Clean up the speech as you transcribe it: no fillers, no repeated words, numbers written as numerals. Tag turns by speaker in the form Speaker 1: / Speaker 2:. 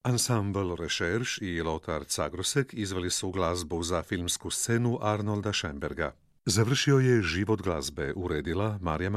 Speaker 1: Ansambl Recherche i Lothar Zagrosek izveli su glazbu za filmsku scenu Arnolda Schönberga. Završio je Život glazbe, uredila Marija